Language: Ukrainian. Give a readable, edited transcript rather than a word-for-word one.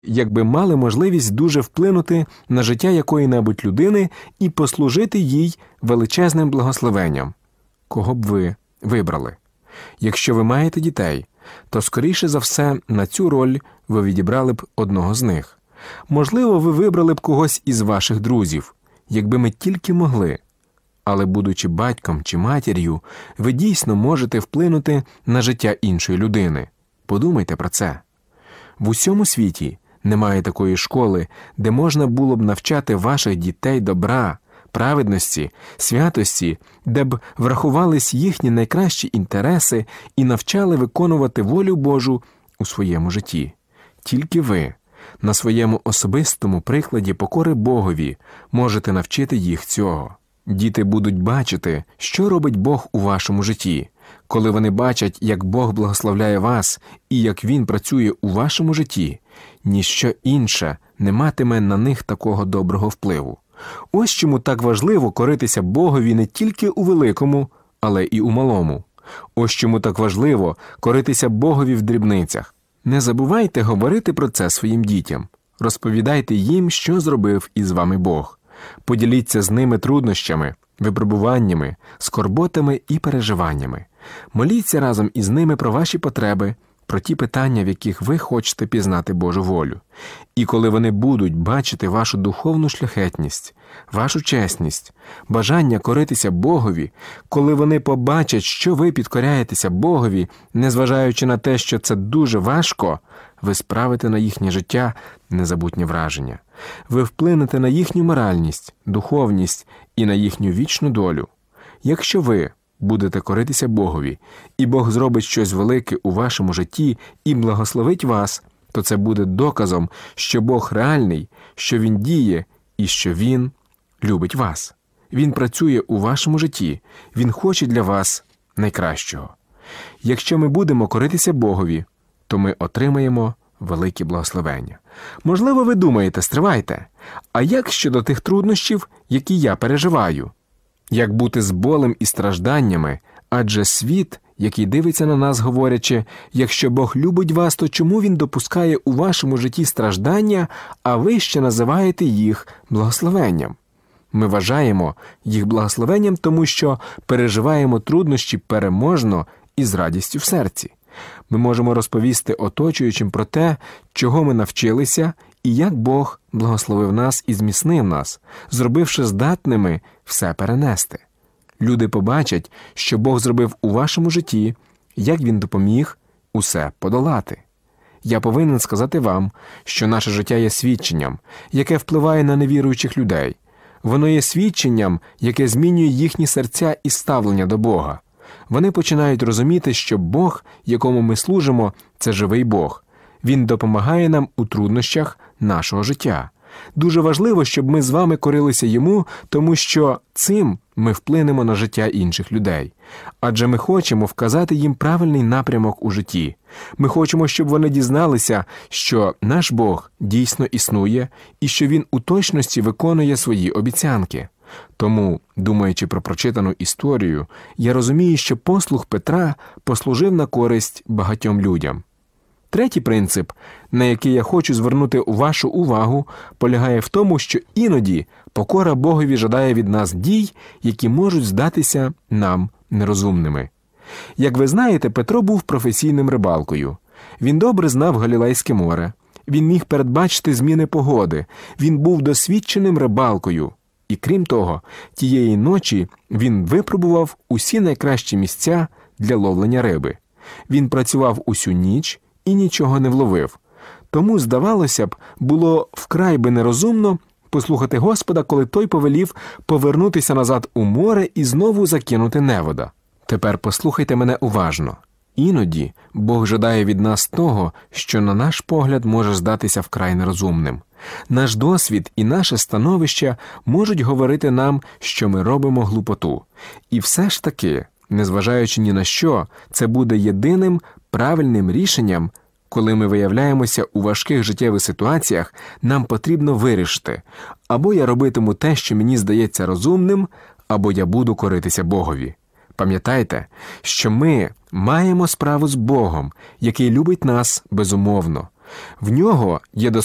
якби мали можливість дуже вплинути на життя якої-небудь людини і послужити їй величезним благословенням. Кого б ви вибрали? Якщо ви маєте дітей, то, скоріше за все, на цю роль ви відібрали б одного з них. Можливо, ви вибрали б когось із ваших друзів, якби ми тільки могли. Але, будучи батьком чи матір'ю, ви дійсно можете вплинути на життя іншої людини. Подумайте про це. В усьому світі немає такої школи, де можна було б навчати ваших дітей добра, праведності, святості, де б врахувались їхні найкращі інтереси і навчали виконувати волю Божу у своєму житті. Тільки ви, на своєму особистому прикладі покори Богові, можете навчити їх цього. Діти будуть бачити, що робить Бог у вашому житті. Коли вони бачать, як Бог благословляє вас і як Він працює у вашому житті, ніщо інше не матиме на них такого доброго впливу. Ось чому так важливо коритися Богові не тільки у великому, але і у малому. Ось чому так важливо коритися Богові в дрібницях. Не забувайте говорити про це своїм дітям. Розповідайте їм, що зробив із вами Бог. Поділіться з ними труднощами, випробуваннями, скорботами і переживаннями. Моліться разом із ними про ваші потреби, про ті питання, в яких ви хочете пізнати Божу волю. І коли вони будуть бачити вашу духовну шляхетність, вашу чесність, бажання коритися Богові, коли вони побачать, що ви підкоряєтеся Богові, незважаючи на те, що це дуже важко, ви справите на їхнє життя незабутнє враження. Ви вплинете на їхню моральність, духовність і на їхню вічну долю. Якщо ви будете коритися Богові, і Бог зробить щось велике у вашому житті і благословить вас, то це буде доказом, що Бог реальний, що Він діє і що Він любить вас. Він працює у вашому житті, Він хоче для вас найкращого. Якщо ми будемо коритися Богові, то ми отримаємо великі благословення. Можливо, ви думаєте, стривайте, а як щодо тих труднощів, які я переживаю? Як бути з болем і стражданнями, адже світ, який дивиться на нас, говорячи, якщо Бог любить вас, то чому Він допускає у вашому житті страждання, а ви ще називаєте їх благословенням? Ми вважаємо їх благословенням, тому що переживаємо труднощі переможно і з радістю в серці. Ми можемо розповісти оточуючим про те, чого ми навчилися і як Бог благословив нас і зміцнив нас, зробивши здатними все перенести. Люди побачать, що Бог зробив у вашому житті, як Він допоміг усе подолати. Я повинен сказати вам, що наше життя є свідченням, яке впливає на невіруючих людей. Воно є свідченням, яке змінює їхні серця і ставлення до Бога. Вони починають розуміти, що Бог, якому ми служимо, це живий Бог. Він допомагає нам у труднощах нашого життя. Дуже важливо, щоб ми з вами корилися Йому, тому що цим ми вплинемо на життя інших людей. Адже ми хочемо вказати їм правильний напрямок у житті. Ми хочемо, щоб вони дізналися, що наш Бог дійсно існує і що Він у точності виконує свої обіцянки. Тому, думаючи про прочитану історію, я розумію, що послуг Петра послужив на користь багатьом людям. Третій принцип, на який я хочу звернути вашу увагу, полягає в тому, що іноді покора Богові жадає від нас дій, які можуть здатися нам нерозумними. Як ви знаєте, Петро був професійним рибалкою. Він добре знав Галілейське море. Він міг передбачити зміни погоди. Він був досвідченим рибалкою. І крім того, тієї ночі він випробував усі найкращі місця для ловлення риби. Він працював усю ніч і нічого не вловив. Тому, здавалося б, було вкрай би нерозумно послухати Господа, коли той повелів повернутися назад у море і знову закинути невода. Тепер послухайте мене уважно. Іноді Бог жадає від нас того, що на наш погляд може здатися вкрай нерозумним. Наш досвід і наше становище можуть говорити нам, що ми робимо глупоту. І все ж таки, незважаючи ні на що, це буде єдиним правильним рішенням, коли ми виявляємося у важких життєвих ситуаціях, нам потрібно вирішити, або я робитиму те, що мені здається розумним, або я буду коритися Богові. Пам'ятайте, що ми маємо справу з Богом, який любить нас безумовно. В нього є